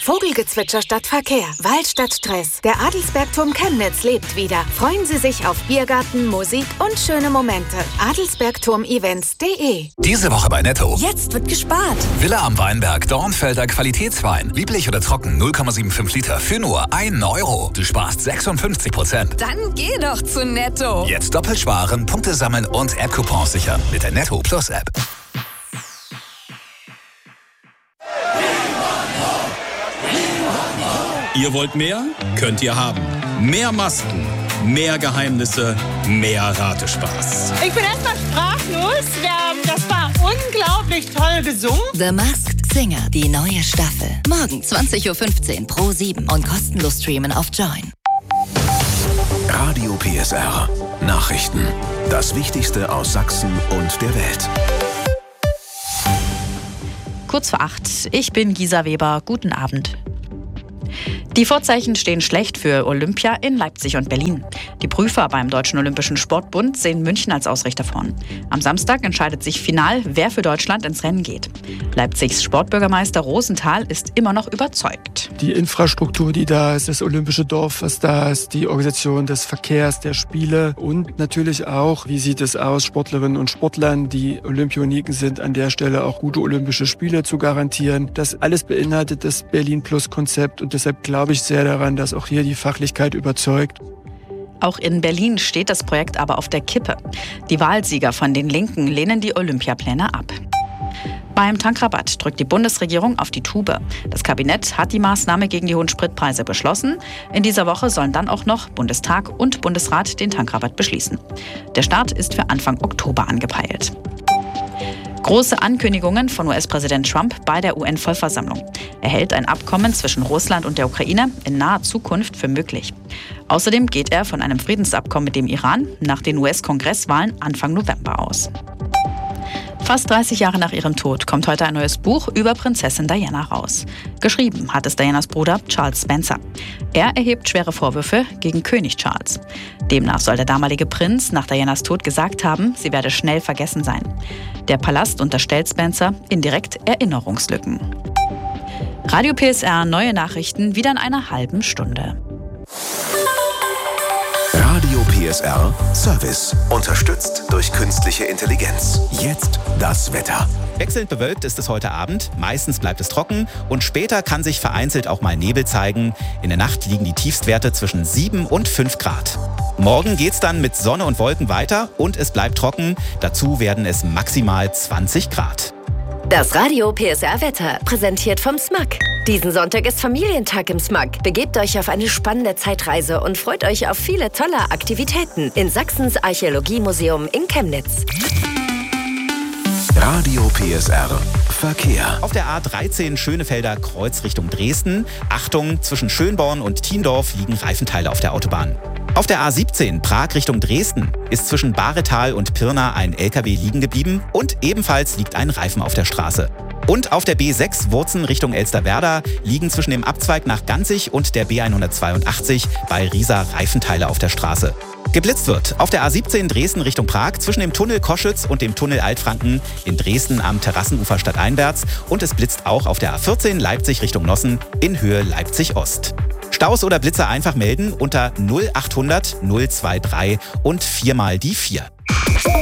Vogelgezwitscher statt Verkehr, Wald statt Stress. Der Adelsbergturm Chemnitz lebt wieder. Freuen Sie sich auf Biergarten, Musik und schöne Momente. Adelsbergturmevents.de. Diese Woche bei Netto. Jetzt wird gespart. Villa am Weinberg, Dornfelder Qualitätswein. Lieblich oder trocken, 0,75 Liter für nur 1 Euro. Du sparst 56%. Dann geh doch zu Netto. Jetzt doppelt sparen, Punkte sammeln und App-Coupons sichern mit der Netto Plus App. Ihr wollt mehr? Könnt ihr haben. Mehr Masken, mehr Geheimnisse, mehr Ratespaß. Ich bin erstmal sprachlos. Das war unglaublich toll gesungen. The Masked Singer, die neue Staffel. Morgen 20.15 Uhr Pro7 und kostenlos streamen auf Join. Radio PSR. Nachrichten. Das Wichtigste aus Sachsen und der Welt. Kurz vor 8. Ich bin Gisa Weber. Guten Abend. Die Vorzeichen stehen schlecht für Olympia in Leipzig und Berlin. Die Prüfer beim Deutschen Olympischen Sportbund sehen München als Ausrichter vorn. Am Samstag entscheidet sich final, wer für Deutschland ins Rennen geht. Leipzigs Sportbürgermeister Rosenthal ist immer noch überzeugt. Die Infrastruktur, die da ist, das olympische Dorf, was da ist, die Organisation des Verkehrs, der Spiele und natürlich auch, wie sieht es aus, Sportlerinnen und Sportlern, die Olympioniken sind, an der Stelle auch gute olympische Spiele zu garantieren. Das alles beinhaltet das Berlin-Plus-Konzept und deshalb glaube ich sehr daran, dass auch hier die Fachlichkeit überzeugt. Auch in Berlin steht das Projekt aber auf der Kippe. Die Wahlsieger von den Linken lehnen die Olympiapläne ab. Beim Tankrabatt drückt die Bundesregierung auf die Tube. Das Kabinett hat die Maßnahme gegen die hohen Spritpreise beschlossen. In dieser Woche sollen dann auch noch Bundestag und Bundesrat den Tankrabatt beschließen. Der Start ist für Anfang Oktober angepeilt. Große Ankündigungen von US-Präsident Trump bei der UN-Vollversammlung. Er hält ein Abkommen zwischen Russland und der Ukraine in naher Zukunft für möglich. Außerdem geht er von einem Friedensabkommen mit dem Iran nach den US-Kongresswahlen Anfang November aus. Fast 30 Jahre nach ihrem Tod kommt heute ein neues Buch über Prinzessin Diana raus. Geschrieben hat es Dianas Bruder Charles Spencer. Er erhebt schwere Vorwürfe gegen König Charles. Demnach soll der damalige Prinz nach Dianas Tod gesagt haben, sie werde schnell vergessen sein. Der Palast unterstellt Spencer indirekt Erinnerungslücken. Radio PSR, neue Nachrichten, wieder in einer halben Stunde. Radio PSR Service. Unterstützt durch künstliche Intelligenz. Jetzt das Wetter. Wechselnd bewölkt ist es heute Abend, meistens bleibt es trocken und später kann sich vereinzelt auch mal Nebel zeigen. In der Nacht liegen die Tiefstwerte zwischen 7 und 5 Grad. Morgen geht's dann mit Sonne und Wolken weiter und es bleibt trocken. Dazu werden es maximal 20 Grad. Das Radio PSR Wetter, präsentiert vom SMAK. Diesen Sonntag ist Familientag im SMAK. Begebt euch auf eine spannende Zeitreise und freut euch auf viele tolle Aktivitäten in Sachsens Archäologiemuseum in Chemnitz. Radio PSR Verkehr. Auf der A13 Schönefelder Kreuz Richtung Dresden. Achtung, zwischen Schönborn und Tiendorf liegen Reifenteile auf der Autobahn. Auf der A17 Prag Richtung Dresden ist zwischen Baretal und Pirna ein LKW liegen geblieben und ebenfalls liegt ein Reifen auf der Straße. Und auf der B6 Wurzen Richtung Elsterwerda liegen zwischen dem Abzweig nach Ganzig und der B182 bei Riesa Reifenteile auf der Straße. Geblitzt wird auf der A17 Dresden Richtung Prag zwischen dem Tunnel Koschütz und dem Tunnel Altfranken in Dresden am Terrassenufer stadteinwärts und es blitzt auch auf der A14 Leipzig Richtung Nossen in Höhe Leipzig-Ost. Staus oder Blitzer einfach melden unter 0800 023 und 4 mal die 4.